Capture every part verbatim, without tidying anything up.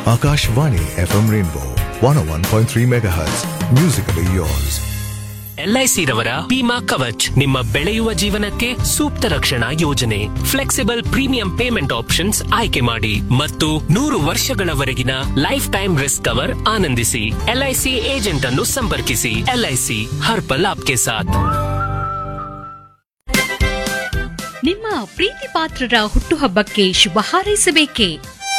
Akashvani F M Rainbow one oh one point three megahertz. Musically yours. L I C ರವರ ಬೀಮಾ ಕವಚ್, ನಿಮ್ಮ ಬೆಳೆಯುವ ಜೀವನಕ್ಕೆ ಸೂಕ್ತ ರಕ್ಷಣಾ ಯೋಜನೆ. ಫ್ಲೆಕ್ಸಿಬಲ್ ಪ್ರೀಮಿಯಂ ಪೇಮೆಂಟ್ ಆಪ್ಷನ್ಸ್ ಆಯ್ಕೆ ಮಾಡಿ ಮತ್ತು ನೂರು ವರ್ಷಗಳವರೆಗಿನ ಲೈಫ್ ಟೈಮ್ ರಿಸ್ಕ್ ಕವರ್ ಆನಂದಿಸಿ. ಎಲ್ ಐ ಸಿ ಏಜೆಂಟ್ ಅನ್ನು ಸಂಪರ್ಕಿಸಿ. ಎಲ್ ಐ ಸಿ ಹರ್ ಪಲ್ ಆಪ್ಕೆ ಸಾಥ್. ನಿಮ್ಮ ಪ್ರೀತಿ ಪಾತ್ರರ ಹುಟ್ಟುಹಬ್ಬಕ್ಕೆ ಶುಭ ಹಾರೈಸಬೇಕೇ?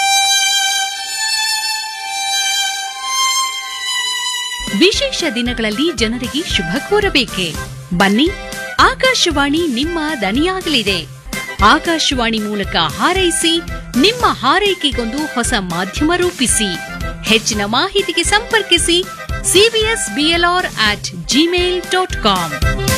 ವಿಶೇಷ ದಿನಗಳಲ್ಲಿ ಜನರಿಗೆ ಶುಭ ಕೋರಬೇಕೆ? ಬನ್ನಿ, ಆಕಾಶವಾಣಿ ನಿಮ್ಮ ದನಿಯಾಗಲಿದೆ. ಆಕಾಶವಾಣಿ ಮೂಲಕ ಹಾರೈಸಿ, ನಿಮ್ಮ ಹಾರೈಕೆಗೊಂದು ಹೊಸ ಮಾಧ್ಯಮ ರೂಪಿಸಿ. ಹೆಚ್ಚಿನ ಮಾಹಿತಿಗೆ ಸಂಪರ್ಕಿಸಿ CBS BLR at Gmail dot com.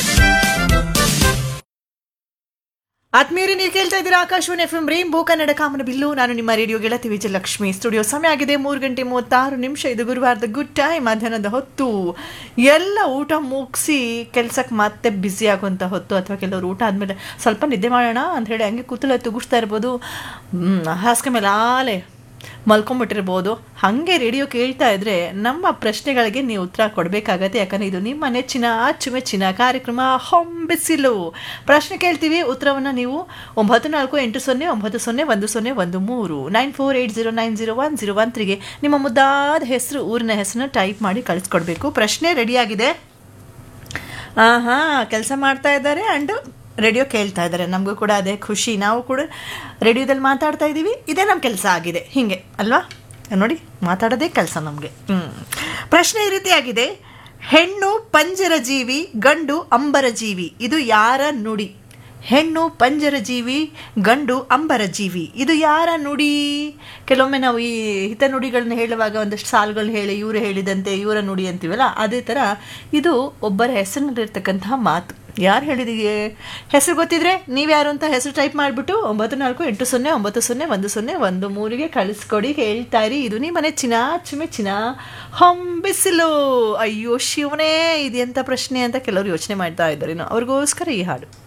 ಆತ್ಮೀಯರೇ, ನೀವು ಕೇಳ್ತಾ ಇದ್ದೀರಾ Akashvani F M rainbow Kannada ಕಾಮನ ಬಿಲ್ಲು. ನಾನು ನಿಮ್ಮ ರೇಡಿಯೋ ಗೆಳತಿ ವಿಜಯಲಕ್ಷ್ಮಿ. ಸ್ಟುಡಿಯೋ ಸಮಯ ಆಗಿದೆ ಮೂರು ಗಂಟೆ ಮೂವತ್ತಾರು ನಿಮಿಷ. ಇದು ಗುರುವಾರದ ಗುಡ್ ಟೈಮ್, ಮಧ್ಯಾಹ್ನದ ಹೊತ್ತು. ಎಲ್ಲ ಊಟ ಮುಗಿಸಿ ಕೆಲ್ಸಕ್ಕೆ ಮತ್ತೆ ಬ್ಯುಸಿ ಆಗುವಂಥ ಹೊತ್ತು, ಅಥವಾ ಕೆಲವರು ಊಟ ಆದಮೇಲೆ ಸ್ವಲ್ಪ ನಿದ್ದೆ ಮಾಡೋಣ ಅಂತ ಹೇಳಿ ಹಂಗೆ ಕೂತಲೇ ತುಗಿಸ್ತಾ ಇರ್ಬೋದು, ಹಾಸಿಗೆ ಮೇಲೆ ಆಲೆ ಮಲ್ಕೊಂಬಿಟ್ಟಿರ್ಬೋದು. ಹಾಗೆ ರೇಡಿಯೋ ಕೇಳ್ತಾ ಇದ್ರೆ ನಮ್ಮ ಪ್ರಶ್ನೆಗಳಿಗೆ ನೀವು ಉತ್ತರ ಕೊಡಬೇಕಾಗತ್ತೆ. ಯಾಕಂದರೆ ಇದು ನಿಮ್ಮ ನೆಚ್ಚಿನ ಅಚ್ಚುಮೆಚ್ಚಿನ ಕಾರ್ಯಕ್ರಮ ಹೊಂಬಿಸಿಲು. ಪ್ರಶ್ನೆ ಕೇಳ್ತೀವಿ, ಉತ್ತರವನ್ನು ನೀವು ಒಂಬತ್ತು ನಾಲ್ಕು ಎಂಟು ಸೊನ್ನೆ ಒಂಬತ್ತು ಸೊನ್ನೆ ಒಂದು ಸೊನ್ನೆ ಒಂದು ಮೂರು nine four eight zero nine zero one zero one ತ್ರೀಗೆ ನಿಮ್ಮ ಮುದ್ದಾದ ಹೆಸರು, ಊರಿನ ಹೆಸರನ್ನ ಟೈಪ್ ಮಾಡಿ ಕಳಿಸ್ಕೊಡ್ಬೇಕು. ಪ್ರಶ್ನೆ ರೆಡಿಯಾಗಿದೆ. ಹಾಂ ಹಾಂ ಕೆಲಸ ಮಾಡ್ತಾ ಇದ್ದಾರೆ ಆ್ಯಂಡ್ ರೇಡಿಯೋ ಕೇಳ್ತಾ ಇದ್ದಾರೆ. ನಮಗೂ ಕೂಡ ಅದೇ ಖುಷಿ. ನಾವು ಕೂಡ ರೇಡಿಯೋದಲ್ಲಿ ಮಾತಾಡ್ತಾ ಇದ್ದೀವಿ, ಇದೇ ನಮ್ಮ ಕೆಲಸ ಆಗಿದೆ. ಹೀಗೆ ಅಲ್ವಾ? ನೋಡಿ, ಮಾತಾಡೋದೇ ಕೆಲಸ ನಮಗೆ. ಹ್ಞೂ ಪ್ರಶ್ನೆ ಈ ರೀತಿಯಾಗಿದೆ: ಹೆಣ್ಣು ಪಂಜರ ಜೀವಿ, ಗಂಡು ಅಂಬರ ಜೀವಿ, ಇದು ಯಾರ ನುಡಿ? ಹೆಣ್ಣು ಪಂಜರ ಜೀವಿ, ಗಂಡು ಅಂಬರ ಜೀವಿ, ಇದು ಯಾರ ನುಡಿ? ಕೆಲವೊಮ್ಮೆ ನಾವು ಈ ಹಿತ ನುಡಿಗಳನ್ನ ಹೇಳುವಾಗ ಒಂದಷ್ಟು ಸಾಲುಗಳು ಹೇಳಿ ಇವರು ಹೇಳಿದಂತೆ ಇವರ ನುಡಿ ಅಂತೀವಲ್ಲ, ಅದೇ ಥರ ಇದು ಒಬ್ಬರ ಹೆಸರಿನಲ್ಲಿರ್ತಕ್ಕಂತಹ ಮಾತು. ಯಾರು ಹೇಳಿದೀಗೆ? ಹೆಸರು ಗೊತ್ತಿದ್ರೆ ನೀವ್ಯಾರು ಅಂತ ಹೆಸರು ಟೈಪ್ ಮಾಡಿಬಿಟ್ಟು ಒಂಬತ್ತು ನಾಲ್ಕು ಎಂಟು ಸೊನ್ನೆ ಒಂಬತ್ತು ಸೊನ್ನೆ ಒಂದು ಸೊನ್ನೆ ಒಂದು ಮೂರಿಗೆ ಕಳಿಸ್ಕೊಡಿ. ಹೇಳ್ತಾ ಇರಿ, ಇದು ನಿಮ್ಮ ಮನೆ ಚಿನ್ನ ಚುಮೆಚ್ಚಿನ ಹೊಂಬಿಸಿಲು. ಅಯ್ಯೋ ಶಿವನೇ, ಇದೆಂಥ ಪ್ರಶ್ನೆ ಅಂತ ಕೆಲವರು ಯೋಚನೆ ಮಾಡ್ತಾ ಇದ್ದಾರೆ. ಅವ್ರಿಗೋಸ್ಕರ ಈ ಹಾಡು.